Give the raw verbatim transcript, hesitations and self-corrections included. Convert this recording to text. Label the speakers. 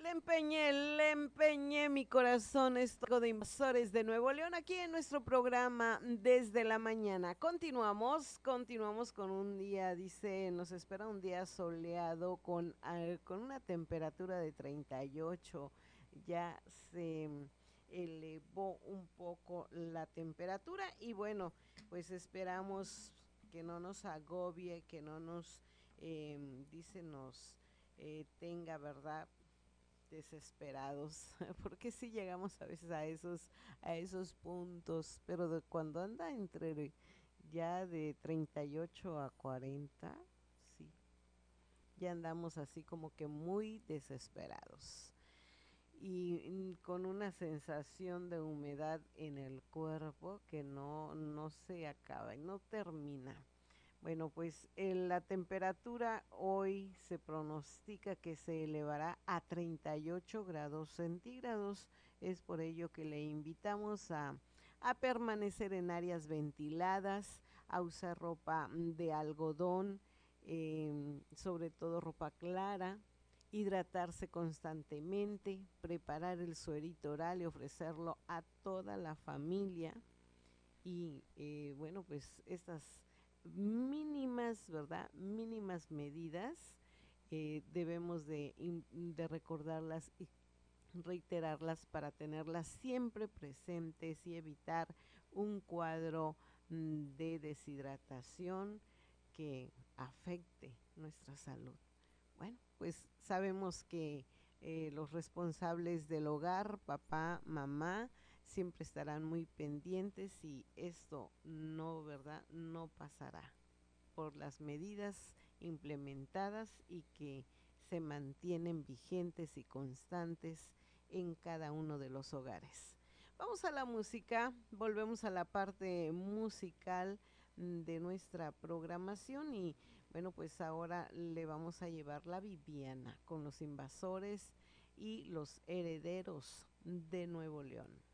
Speaker 1: Le empeñé, le empeñé mi corazón, esto de Invasores de Nuevo León, aquí en nuestro programa desde la mañana. Continuamos, continuamos con un día, dice, nos espera un día soleado con, ah, con una temperatura de treinta y ocho. Ya se mm, elevó un poco la temperatura y bueno, pues esperamos que no nos agobie, que no nos, em, dice, nos eh, tenga, ¿verdad? Desesperados, porque sí llegamos a veces a esos, a esos puntos, pero de cuando anda entre ya de treinta y ocho a cuarenta, sí, ya andamos así como que muy desesperados y mm, con una sensación de humedad en el cuerpo que no, no se acaba y no termina. Bueno, pues eh, la temperatura hoy se pronostica que se elevará a treinta y ocho grados centígrados. Es por ello que le invitamos a, a permanecer en áreas ventiladas, a usar ropa mm, de algodón, em, sobre todo ropa clara, hidratarse constantemente, preparar el suerito oral y ofrecerlo a toda la familia y eh, bueno, pues estas mínimas, ¿verdad? Mínimas medidas eh, debemos de, de recordarlas y reiterarlas para tenerlas siempre presentes y evitar un cuadro mm, de deshidratación que afecte nuestra salud. Bueno, pues sabemos que eh, los responsables del hogar, papá, mamá, siempre estarán muy pendientes y esto no, ¿verdad? No pasará por las medidas implementadas y que se mantienen vigentes y constantes en cada uno de los hogares. Vamos a la música, volvemos a la parte musical mm, de nuestra programación y bueno, pues ahora le vamos a llevar la Viviana con los invasores y los herederos de Nuevo León.